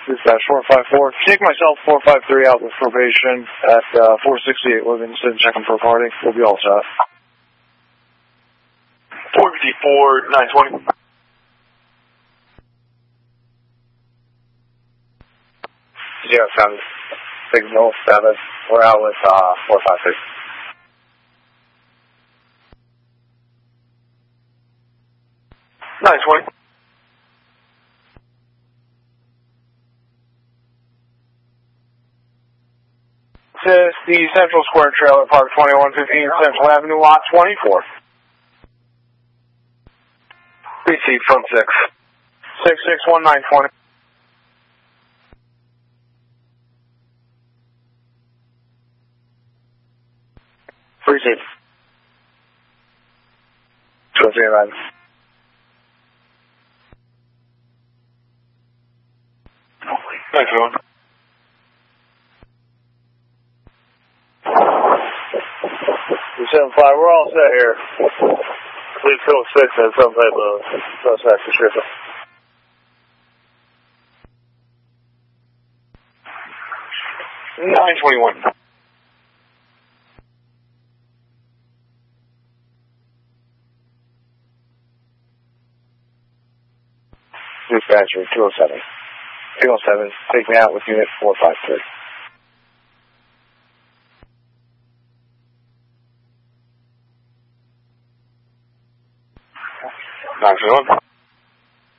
Dispatch 454. Take myself 453 out with probation at 468 Livingston, checking for a party. We'll be all set. 454, 920. Zero 7, signal 7. We're out with 456. This is the Central Square Trailer Park, 2115 Central Avenue, Lot 24. BC front 6. 661-920. Receive. 239. Thanks, everyone. We're all set here. Please code 6 has some type of suspect description. $921. Dispatcher 207. 207, take me out with unit 453. Thanks, everyone.